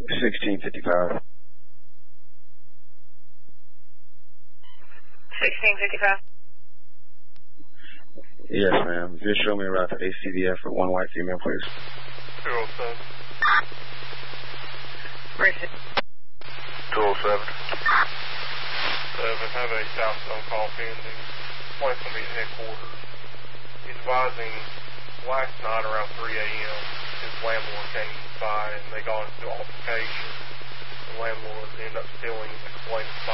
1655. 1655. Yes, ma'am. Just show me a route to ACDF for one white female, please. 207. Richard. 207. 7, have a southbound call pending. Place will be at headquarters. Advising last night around 3 a.m. his landlord came by and they got into altercation. The landlord ended up stealing the complainant's